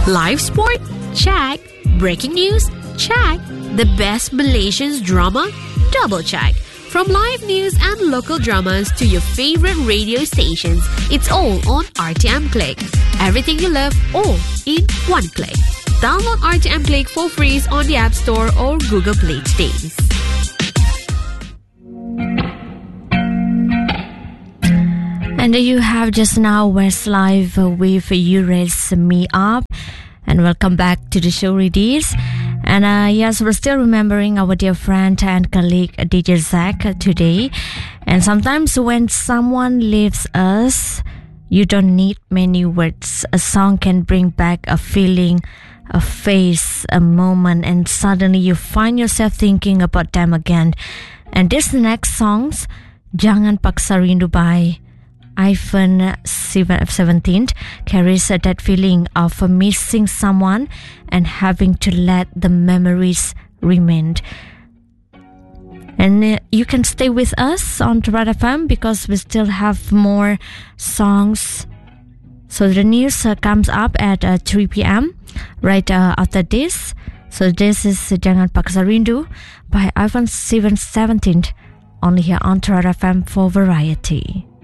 Live sport? Check. Breaking news? Check. The best Malaysian drama? Double check. From live news and local dramas to your favorite radio stations, it's all on RTM Click. Everything you love, all in one click. Download RTM Click for free on the App Store or Google Play today. And you have just now Westlife with You Raise Me Up. And welcome back to the show, Readies. And yes, we're still remembering our dear friend and colleague DJ Zach today. And sometimes when someone leaves us, you don't need many words. A song can bring back a feeling, a face, a moment, and suddenly you find yourself thinking about them again. And this next song's Jangan Paksa Rindu by iPhone 17 carries that feeling of missing someone and having to let the memories remain. And you can stay with us on Red FM because we still have more songs. So the news comes up at 3 p.m. right after this. So this is Jangan Paksa Rindu by iPhone 17 only here on Red FM for variety.